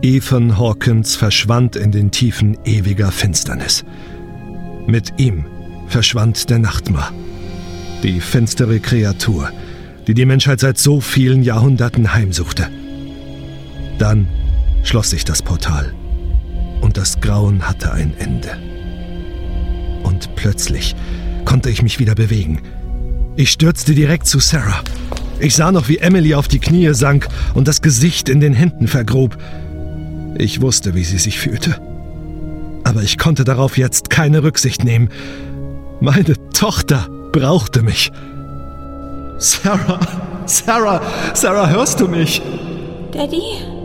Ethan Hawkins verschwand in den Tiefen ewiger Finsternis. Mit ihm verschwand der Nachtmar, die finstere Kreatur, die die Menschheit seit so vielen Jahrhunderten heimsuchte. Dann schloss sich das Portal und das Grauen hatte ein Ende. Und plötzlich konnte ich mich wieder bewegen. Ich stürzte direkt zu Sarah. Ich sah noch, wie Emily auf die Knie sank und das Gesicht in den Händen vergrub. Ich wusste, wie sie sich fühlte. Aber ich konnte darauf jetzt keine Rücksicht nehmen. Meine Tochter brauchte mich. Sarah, hörst du mich? Daddy?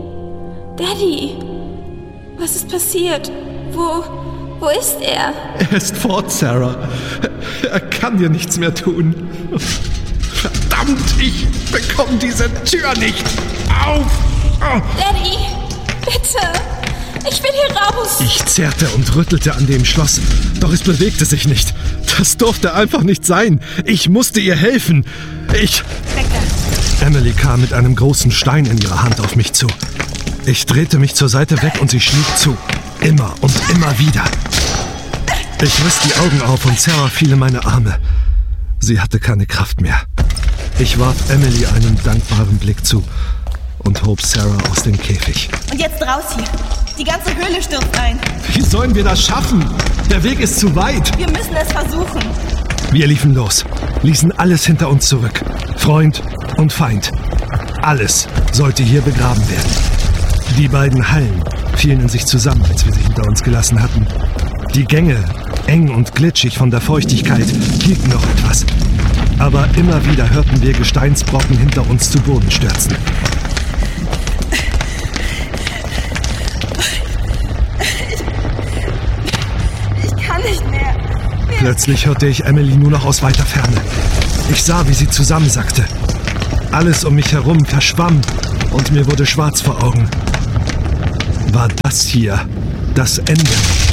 Was ist passiert? Wo ist er? Er ist fort, Sarah. Er kann dir nichts mehr tun. Verdammt, ich bekomme diese Tür nicht auf. Daddy, bitte. Ich will hier raus. Ich zerrte und rüttelte an dem Schloss, doch es bewegte sich nicht. Das durfte einfach nicht sein. Ich musste ihr helfen. Emily kam mit einem großen Stein in ihrer Hand auf mich zu. Ich drehte mich zur Seite weg und sie schlug zu. Immer und immer wieder. Ich riss die Augen auf und Sarah fiel in meine Arme. Sie hatte keine Kraft mehr. Ich warf Emily einen dankbaren Blick zu und hob Sarah aus dem Käfig. Und jetzt raus hier. Die ganze Höhle stürzt ein. Wie sollen wir das schaffen? Der Weg ist zu weit. Wir müssen es versuchen. Wir liefen los, ließen alles hinter uns zurück. Freund und Feind. Alles sollte hier begraben werden. Die beiden Hallen fielen in sich zusammen, als wir sie hinter uns gelassen hatten. Die Gänge, eng und glitschig von der Feuchtigkeit, hielten noch etwas. Aber immer wieder hörten wir Gesteinsbrocken hinter uns zu Boden stürzen. Ich kann nicht mehr. Plötzlich hörte ich Emily nur noch aus weiter Ferne. Ich sah, wie sie zusammensackte. Alles um mich herum verschwamm und mir wurde schwarz vor Augen. War das hier das Ende?